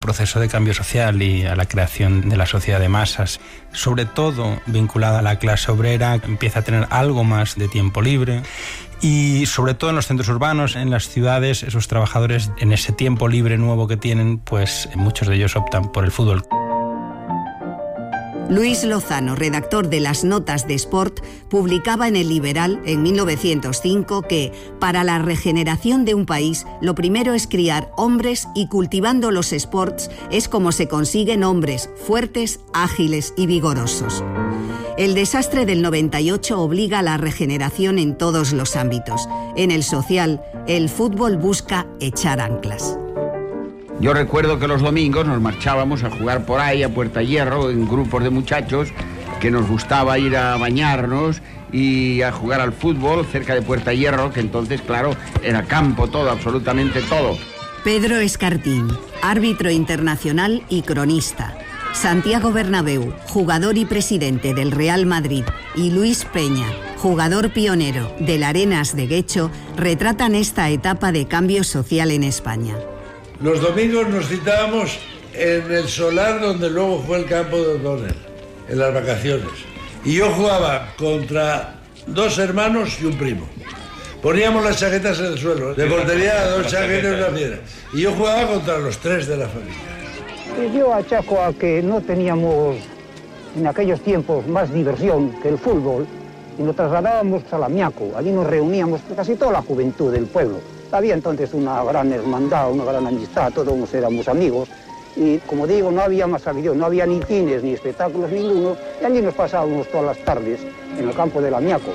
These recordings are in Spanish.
proceso de cambio social y a la creación de la sociedad de masas, sobre todo vinculada a la clase obrera, empieza a tener algo más de tiempo libre. Y sobre todo en los centros urbanos, en las ciudades, esos trabajadores en ese tiempo libre nuevo que tienen, pues muchos de ellos optan por el fútbol. Luis Lozano, redactor de las Notas de Sport, publicaba en El Liberal en 1905 que para la regeneración de un país lo primero es criar hombres y cultivando los sports es como se consiguen hombres fuertes, ágiles y vigorosos. El desastre del 98 obliga a la regeneración en todos los ámbitos. En el social, el fútbol busca echar anclas. Yo recuerdo que los domingos nos marchábamos a jugar por ahí a Puerta Hierro en grupos de muchachos que nos gustaba ir a bañarnos y a jugar al fútbol cerca de Puerta Hierro, que entonces, claro, era campo todo, absolutamente todo. Pedro Escartín, árbitro internacional y cronista. Santiago Bernabéu, jugador y presidente del Real Madrid, y Luis Peña, jugador pionero del Arenas de Guecho, retratan esta etapa de cambio social en España. Los domingos nos citábamos en el solar donde luego fue el campo de O'Donnell, en las vacaciones. Y yo jugaba contra 2 hermanos y un primo. Poníamos las chaquetas en el suelo, de portería 2 chaquetas y una piedra. Y yo jugaba contra los 3 de la familia. Yo achaco a que no teníamos en aquellos tiempos más diversión que el fútbol y nos trasladábamos a Lamiaco. Allí nos reuníamos casi toda la juventud del pueblo. Había entonces una gran hermandad, una gran amistad, todos éramos amigos y, como digo, no había más afición, no había ni cines ni espectáculos ninguno y allí nos pasábamos todas las tardes en el campo de Lamiaco.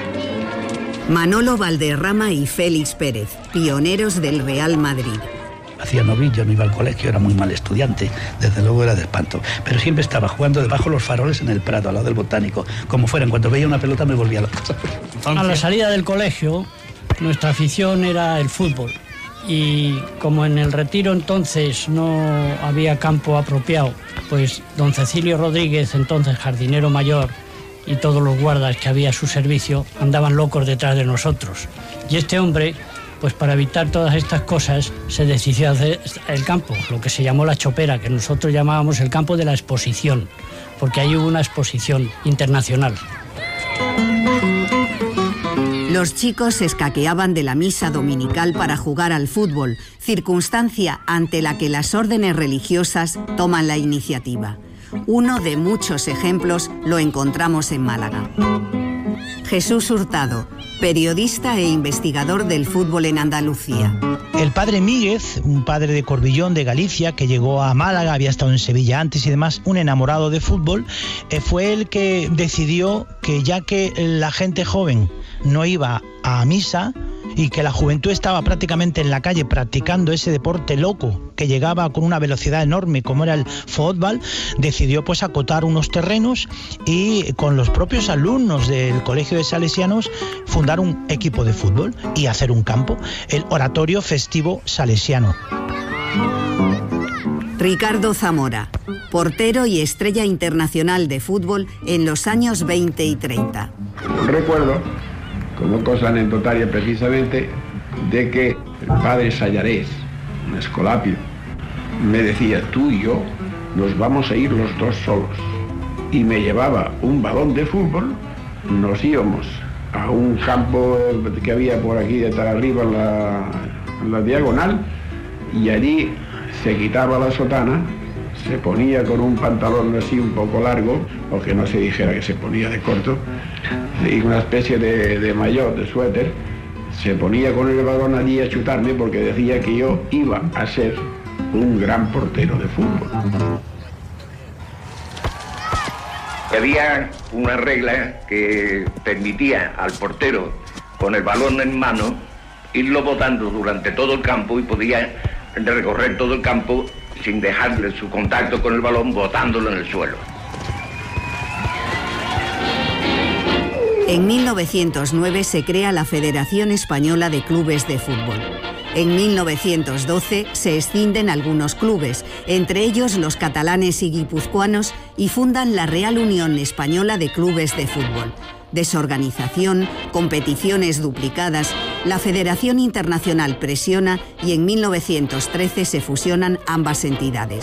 Manolo Valderrama y Félix Pérez, pioneros del Real Madrid. Hacía novillo, no iba al colegio, era muy mal estudiante, desde luego era de espanto, pero siempre estaba jugando debajo de los faroles en el Prado, al lado del Botánico, como fuera, en cuanto veía una pelota me volvía loco. A la salida del colegio, nuestra afición era el fútbol y como en el retiro entonces no había campo apropiado, pues don Cecilio Rodríguez, entonces jardinero mayor, y todos los guardas que había a su servicio andaban locos detrás de nosotros. Y este hombre, pues para evitar todas estas cosas, se decidió hacer el campo, lo que se llamó la Chopera, que nosotros llamábamos el campo de la exposición, porque ahí hubo una exposición internacional. Los chicos se escaqueaban de la misa dominical para jugar al fútbol, circunstancia ante la que las órdenes religiosas toman la iniciativa. Uno de muchos ejemplos lo encontramos en Málaga. Jesús Hurtado, periodista e investigador del fútbol en Andalucía. El padre Míguez, un padre de Corbillón, de Galicia, que llegó a Málaga, había estado en Sevilla antes y demás, un enamorado de fútbol, fue el que decidió que ya que la gente joven no iba a misa y que la juventud estaba prácticamente en la calle practicando ese deporte loco que llegaba con una velocidad enorme como era el fútbol, decidió pues acotar unos terrenos y con los propios alumnos del Colegio de Salesianos fundar un equipo de fútbol y hacer un campo, el Oratorio Festivo Salesiano. Ricardo Zamora, portero y estrella internacional de fútbol en los años 20 y 30. Recuerdo, como cosa anecdotaria precisamente, de que el padre Sallarés, un escolapio, me decía, tú y yo nos vamos a ir los dos solos. Y me llevaba un balón de fútbol, nos íbamos a un campo que había por aquí detrás arriba en la diagonal, y allí se quitaba la sotana, se ponía con un pantalón así un poco largo, o que no se dijera que se ponía de corto, y una especie de maillot, de suéter, se ponía con el balón allí a chutarme porque decía que yo iba a ser un gran portero de fútbol. Había una regla que permitía al portero, con el balón en mano, irlo botando durante todo el campo y podía recorrer todo el campo sin dejarle su contacto con el balón, botándolo en el suelo. En 1909 se crea la Federación Española de Clubes de Fútbol. En 1912 se escinden algunos clubes, entre ellos los catalanes y guipuzcoanos, y fundan la Real Unión Española de Clubes de Fútbol. Desorganización, competiciones duplicadas, la Federación Internacional presiona y en 1913 se fusionan ambas entidades.